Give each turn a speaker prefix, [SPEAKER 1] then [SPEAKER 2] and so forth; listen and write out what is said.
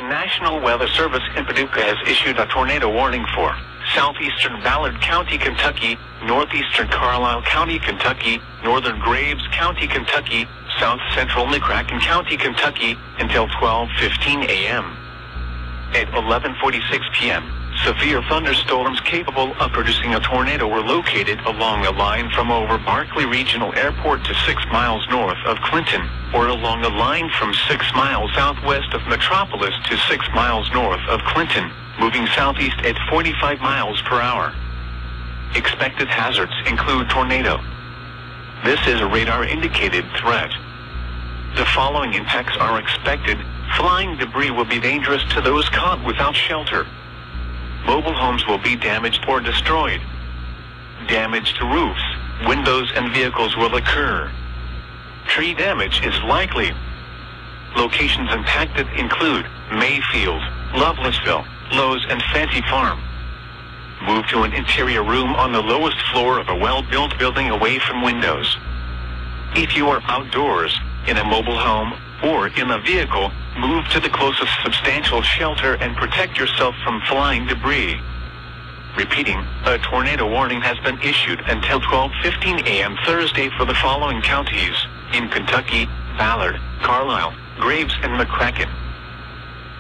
[SPEAKER 1] The National Weather Service in Paducah has issued a tornado warning for southeastern Ballard County, Kentucky, northeastern Carlisle County, Kentucky, northern Graves County, Kentucky, south central McCracken County, Kentucky, until 12:15 a.m. At 11:46 p.m., severe thunderstorms capable of producing a tornado were located along a line from over Barkley Regional Airport to 6 miles north of Clinton, or along a line from 6 miles southwest of Metropolis to 6 miles north of Clinton, moving southeast at 45 miles per hour. Expected hazards include tornado. This is a radar-indicated threat. The following impacts are expected. Flying debris will be dangerous to those caught without shelter. Mobile homes will be damaged or destroyed. Damage to roofs, windows, and vehicles will occur. Tree damage is likely. Locations impacted include Mayfield, Lovelessville, Lowe's, and Fancy Farm. Move to an interior room on the lowest floor of a well-built building away from windows. If you are outdoors, in a mobile home, or in a vehicle, move to the closest substantial shelter and protect yourself from flying debris. Repeating, a tornado warning has been issued until 12:15 a.m. Thursday for the following counties: in Kentucky, Ballard, Carlisle, Graves, and McCracken.